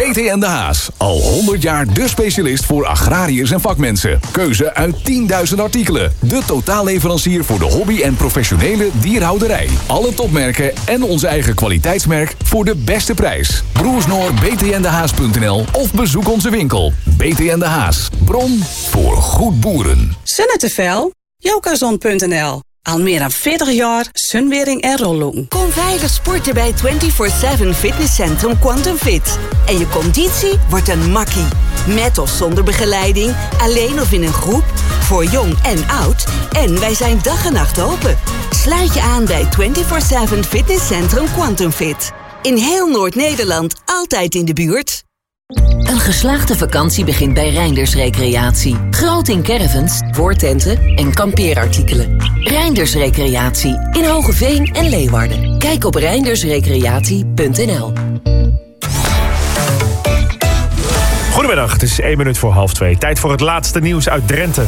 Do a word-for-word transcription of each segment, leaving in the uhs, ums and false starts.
B T en de Haas. Al honderd jaar de specialist voor agrariërs en vakmensen. Keuze uit tienduizend artikelen. De totaalleverancier voor de hobby- en professionele dierhouderij. Alle topmerken en onze eigen kwaliteitsmerk voor de beste prijs. Broersnoor b t n de haas punt n l of bezoek onze winkel. B T en de Haas. Bron voor goed boeren. Zonnetevel? Jokazon punt n l. Al meer dan veertig jaar sunwering en rolloen. Kom veilig sporten bij vierentwintig zeven Fitnesscentrum Quantum Fit. En je conditie wordt een makkie. Met of zonder begeleiding, alleen of in een groep, voor jong en oud. En wij zijn dag en nacht open. Sluit je aan bij vierentwintig zeven Fitnesscentrum Quantum Fit. In heel Noord-Nederland, altijd in de buurt. Een geslaagde vakantie begint bij Reinders Recreatie. Groot in caravans, voortenten en kampeerartikelen. Reinders Recreatie in Hogeveen en Leeuwarden. Kijk op reinders recreatie punt n l. Goedemiddag, het is één minuut voor half twee. Tijd voor het laatste nieuws uit Drenthe.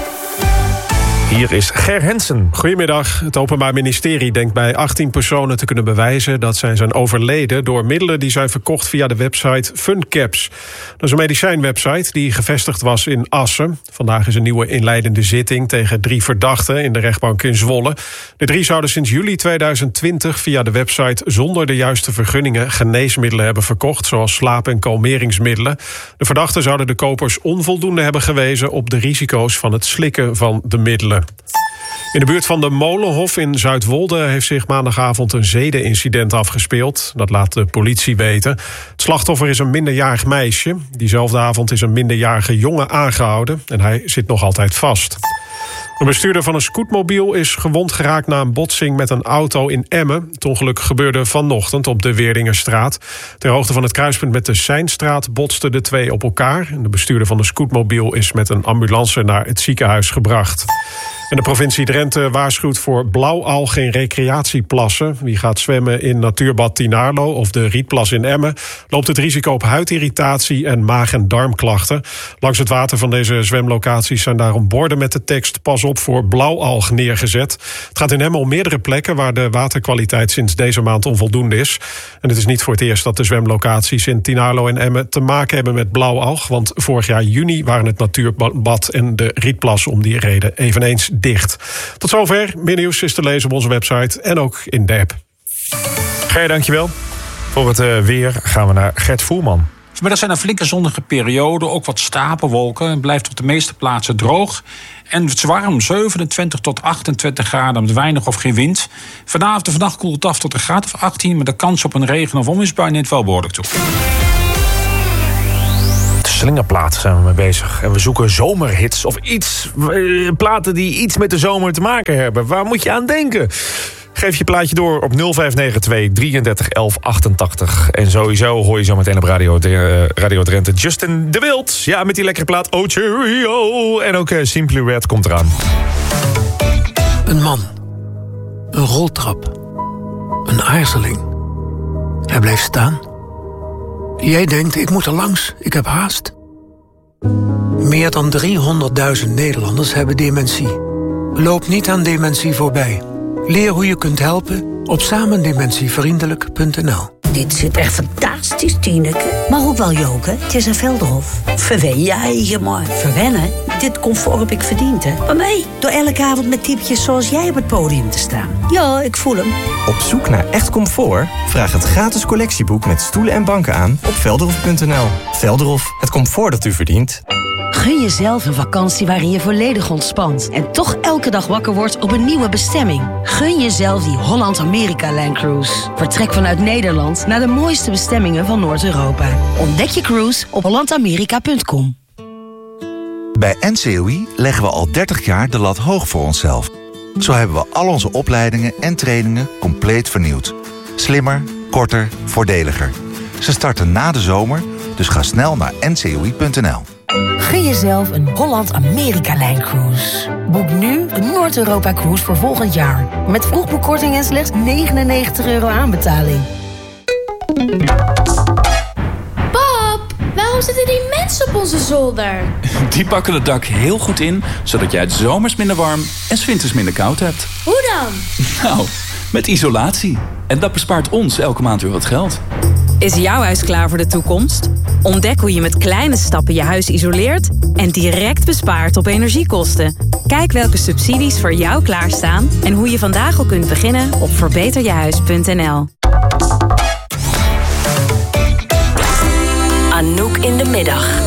Hier is Ger Hensen. Goedemiddag. Het Openbaar Ministerie denkt bij achttien personen te kunnen bewijzen dat zij zijn overleden door middelen die zijn verkocht via de website FunCaps. Dat is een medicijnwebsite die gevestigd was in Assen. Vandaag is een nieuwe inleidende zitting tegen drie verdachten in de rechtbank in Zwolle. De drie zouden sinds juli tweeduizend twintig via de website zonder de juiste vergunningen geneesmiddelen hebben verkocht, zoals slaap- en kalmeringsmiddelen. De verdachten zouden de kopers onvoldoende hebben gewezen op de risico's van het slikken van de middelen. In de buurt van de Molenhof in Zuidwolde heeft zich maandagavond een zedenincident afgespeeld. Dat laat de politie weten. Het slachtoffer is een minderjarig meisje. Diezelfde avond is een minderjarige jongen aangehouden en hij zit nog altijd vast. Een bestuurder van een scootmobiel is gewond geraakt na een botsing met een auto in Emmen. Het ongeluk gebeurde vanochtend op de Weerdingerstraat. Ter hoogte van het kruispunt met de Seinstraat botsten de twee op elkaar. De bestuurder van de scootmobiel is met een ambulance naar het ziekenhuis gebracht. En de provincie Drenthe waarschuwt voor blauwalg in recreatieplassen. Wie gaat zwemmen in natuurbad Tinarlo of de Rietplas in Emmen loopt het risico op huidirritatie en maag- en darmklachten. Langs het water van deze zwemlocaties zijn daarom borden met de tekst "Pas op voor blauwalg" neergezet. Het gaat in Emmen om meerdere plekken waar de waterkwaliteit sinds deze maand onvoldoende is. En het is niet voor het eerst dat de zwemlocaties in Tinarlo en Emmen te maken hebben met blauwalg, want vorig jaar juni waren het natuurbad en de Rietplas om die reden eveneens dicht. Tot zover. Meer nieuws is te lezen op onze website en ook in de app. Ger, dankjewel. Voor het uh, weer gaan we naar Gert Voerman. Vanmiddag zijn er flinke zonnige perioden, ook wat stapelwolken. Het blijft op de meeste plaatsen droog. En het is warm, zevenentwintig tot achtentwintig graden met weinig of geen wind. Vanavond en vannacht koelt het af tot een graad of achttien... met de kans op een regen- of onweersbui neemt wel behoorlijk toe. Slingerplaat zijn we mee bezig. En we zoeken zomerhits of iets. Platen die iets met de zomer te maken hebben. Waar moet je aan denken? Geef je plaatje door op nul vijf negen twee drieëndertig elf achtentachtig. En sowieso hoor je zo meteen op Radio, uh, Radio Drenthe Justin de Wild. Ja, met die lekkere plaat Oh Cheerio. En ook uh, Simply Red komt eraan. Een man. Een roltrap. Een aarzeling. Hij blijft staan. Jij denkt, ik moet er langs, ik heb haast. Meer dan driehonderdduizend Nederlanders hebben dementie. Loop niet aan dementie voorbij. Leer hoe je kunt helpen op samendementievriendelijk punt n l. Dit zit echt fantastisch, Tineke. Maar ook wel joken. Het is een Velderhof. Verwen je eigen maar. Verwennen? Dit comfort heb ik verdiend, hè. Maar mij, door elke avond met typjes zoals jij op het podium te staan. Ja, ik voel hem. Op zoek naar echt comfort? Vraag het gratis collectieboek met stoelen en banken aan op velderhof punt n l. Velderhof, het comfort dat u verdient. Gun jezelf een vakantie waarin je volledig ontspant en toch elke dag wakker wordt op een nieuwe bestemming. Gun jezelf die Holland-Amerika-Line Cruise. Vertrek vanuit Nederland naar de mooiste bestemmingen van Noord-Europa. Ontdek je cruise op holland amerika punt com. Bij N C O I leggen we al dertig jaar de lat hoog voor onszelf. Zo hebben we al onze opleidingen en trainingen compleet vernieuwd. Slimmer, korter, voordeliger. Ze starten na de zomer, dus ga snel naar n c o i punt n l. Gun jezelf een Holland-Amerika-Line Cruise. Boek nu een Noord-Europa-cruise voor volgend jaar. Met vroegboekkorting en slechts negenennegentig euro aanbetaling. Pap, waarom zitten die mensen op onze zolder? Die pakken het dak heel goed in, zodat jij het zomers minder warm en 's winters minder koud hebt. Hoe dan? Nou, met isolatie. En dat bespaart ons elke maand weer wat geld. Is jouw huis klaar voor de toekomst? Ontdek hoe je met kleine stappen je huis isoleert en direct bespaart op energiekosten. Kijk welke subsidies voor jou klaarstaan en hoe je vandaag al kunt beginnen op verbeter je huis punt n l. Anouk in de middag.